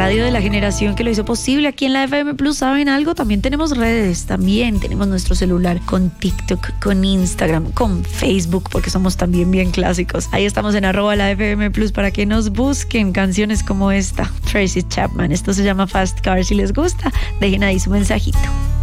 radio de la generación que lo hizo posible aquí en la FM Plus. ¿Saben algo? También tenemos redes, también tenemos nuestro celular con TikTok, con Instagram, con Facebook, porque somos también bien clásicos. Ahí estamos en @la FM Plus para que nos busquen canciones como esta, Tracy Chapman. Esto se llama Fast Car. Si les gusta, dejen ahí su mensajito.